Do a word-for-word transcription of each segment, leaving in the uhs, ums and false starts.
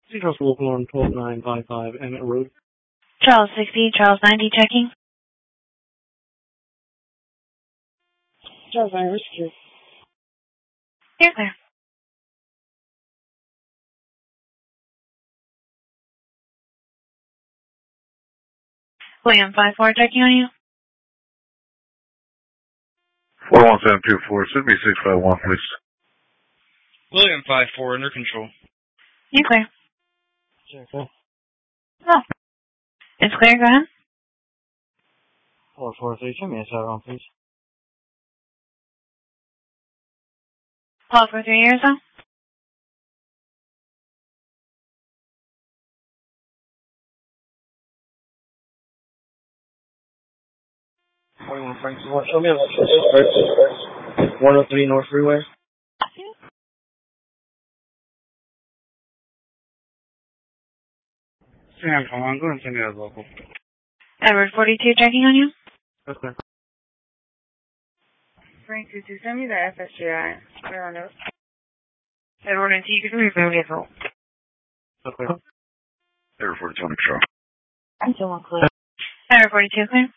Charles Local on twelve nine five five Emmett Road. Charles sixty, Charles ninety, checking. Charles nine, rescue. You're clear. William five four, checking on you. four one seven two four, send me six five one, please. William five four, under control. You're clear. Check that. Oh. It's clear, go ahead. four four three, send me a seven one, please. Call for three years, though. forty-one Franklin, what? Show me a one oh three North Freeway. Sam, come on, go and send me a local. Edward forty-two, checking on you. Okay. Frank two two, send me the F S G I. Clear on those. Edward and T, you can remove me as well. Okay. Edward forty-two, on control. I'm still on clear. Edward forty-two, clear.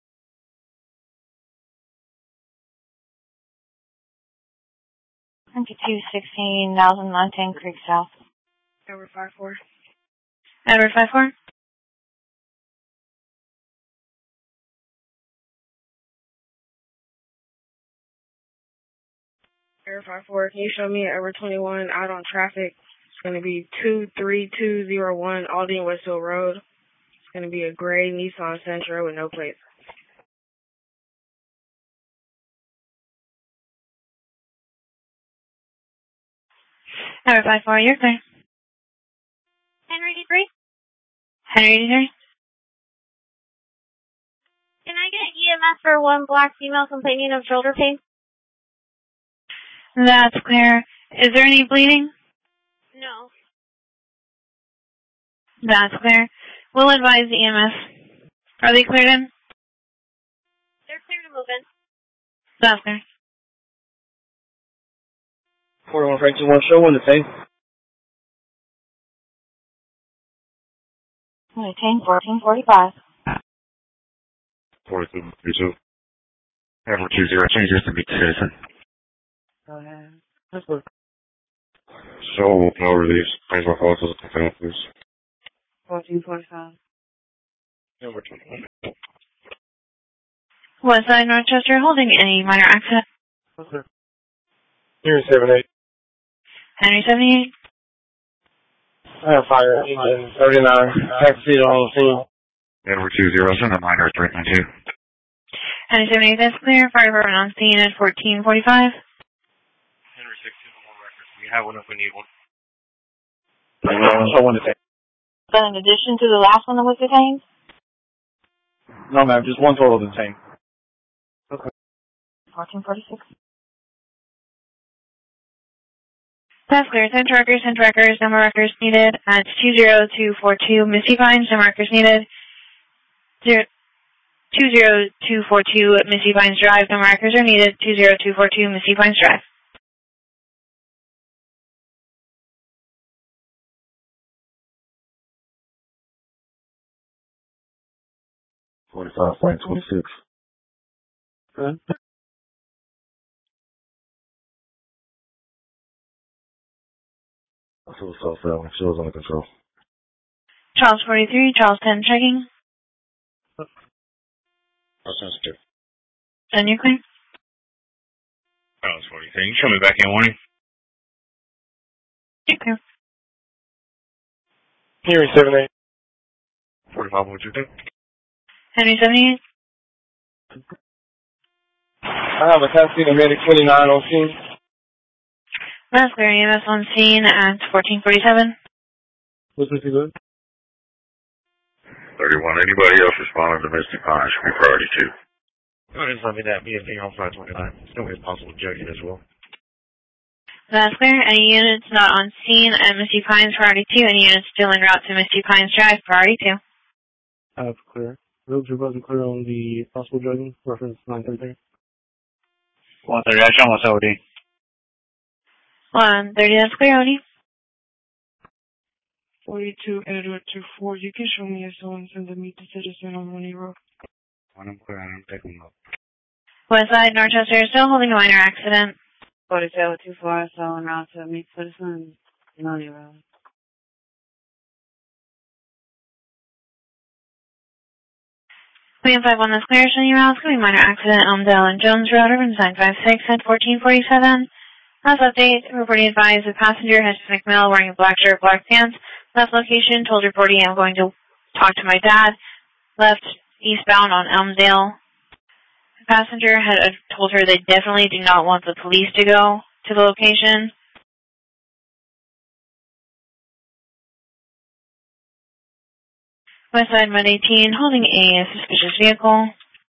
twenty-two sixteen, Thousand Mountain Creek South. Edward five four. Edward five four. Edward five four, can you show me Edward twenty-one out on traffic? It's going to be two three two zero one Aldi and Westfield Road. It's going to be a gray Nissan Sentra with no plates. Edward five four, you're clear. Henry eighty-three? Henry eighty-three? Can I get E M S for one black female complaining of shoulder pain? That's clear. Is there any bleeding? No. That's clear. We'll advise the E M S. Are they cleared in? They're clear to move in. That's clear. forty-one Franklin, one, show one the same. eighteen, fourteen, forty-five. forty-two, forty-two. Edward two zero, change this to be citizen. Go ahead. Let's go. So, no release. Change my photos to the please. fourteen forty-five. Edward twenty-one. Westside Northchester holding any minor accident. Okay. Henry seven eight. Henry seventy-eight. I have fire. thirty-nine. Taxi on the scene. Edward two zero, send a minor three nine two. Henry seventy-eight, that's clear. Fire department on scene at fourteen forty-five. Henry sixteen, one record. We have one if we need one. Show one the same. But in addition to the last one that was detained? No, ma'am, just one total detained. Okay. fourteen forty-six. That's clear. Send records, send records, no more records needed. At two zero two four two Misty Pines, no markers needed. two zero two four two Misty Pines Drive, no markers are needed. two zero two four two Misty Pines Drive. forty-five, point twenty-six. Good. I feel so failing. She was under control. Charles forty-three, Charles ten, checking. How sensitive? And you're clear? Charles forty-three. You can show me back in warning. You're clear. Henry seven eight. forty-five, what you think? Henry seventy-eight. I have a taxi and medic twenty-nine on scene. That's clear. E M S on scene at fourteen forty-seven. What's Mister Good? thirty-one, anybody else responding to Misty Pines should be priority two. No, just let me that B and B on five twenty-nine. Still be possible judging as well. That's clear. Any units not on scene at Misty Pines, priority two. Any units still en route to Misty Pines Drive, priority two. I have clear. Roads are wasn't clear on the possible drugging, reference nine thirty-three. one thirty, I show what's O D. one thirty, that's clear, Odie. forty-two, Edward two four. You can show me a zone and the meet the citizen on Money Road. When I'm clear, I'm picking up. Westside, Northchester, still holding a minor accident. forty-seven two four, so en route to meet citizen on Money Road. William five one is clear, showing you routes, going minor accident, Elmdale and Jones Road, Urbanside five six at fourteen forty-seven. Last update, reporting advised the passenger has McMill wearing a black shirt, black pants. Left location, told reporting I'm going to talk to my dad. Left eastbound on Elmdale. The passenger had uh, told her they definitely do not want the police to go to the location. Westside Med eighteen, holding a suspicious vehicle.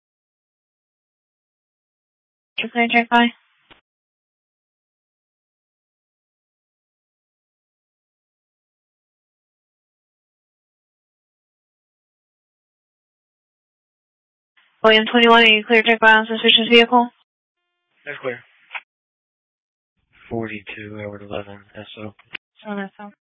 Can you check by? William twenty-one, are you clear check by on suspicious vehicle? That's clear. forty-two, Edward eleven, S O. So that's all.